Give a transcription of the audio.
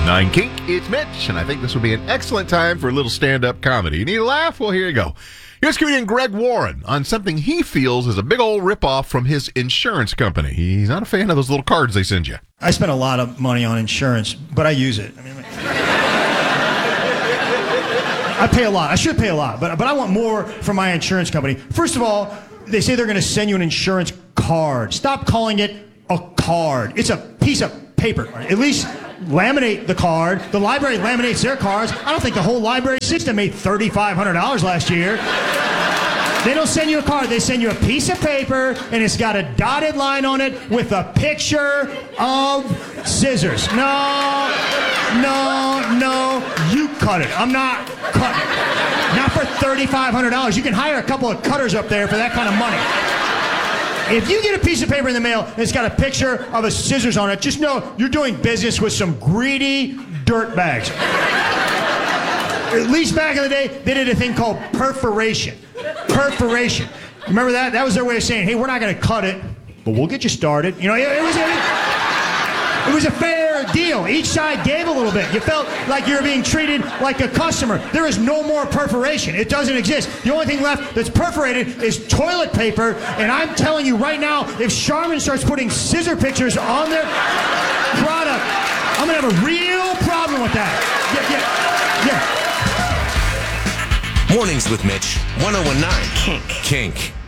1019 Kink, it's Mitch, and I think this would be an excellent time for a little stand-up comedy. You need a laugh? Well, here you go. Here's comedian Greg Warren on something he feels is a big old ripoff from his insurance company. He's not a fan of those little cards they send you. I spend a lot of money on insurance, but I use it. I pay a lot. I should pay a lot, but I want more from my insurance company. First of all, they say they're going to send you an insurance card. Stop calling it a card. It's a piece of paper. At least laminate the card. The library laminates their cards. I don't think the whole library system made $3,500 last year. They don't send you a card. They send you a piece of paper, and it's got a dotted line on it with a picture of scissors. No, you cut it. I'm not cutting it. Not for $3,500. You can hire a couple of cutters up there for that kind of money. If you get a piece of paper in the mail and it's got a picture of a scissors on it, just know you're doing business with some greedy dirtbags. At least back in the day, they did a thing called perforation. Perforation. Remember that? That was their way of saying, hey, we're not going to cut it, but we'll get you started. You know, it was a fair deal. Each side gave a little bit. You felt like you were being treated like a customer. There is no more perforation. It doesn't exist. The only thing left that's perforated is toilet paper, and I'm telling you right now, if Charmin starts putting scissor pictures on their product, I'm going to have a real problem with that. Yeah. Mornings with Mitch, 1019 Kink.